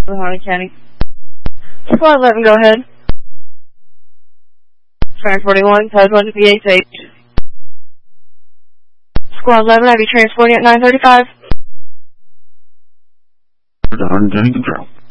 Harlan County. Squad 11, go ahead. Trans 41, code 1 to PHH. Squad 11, I be transporting at 935. Harlan County Control.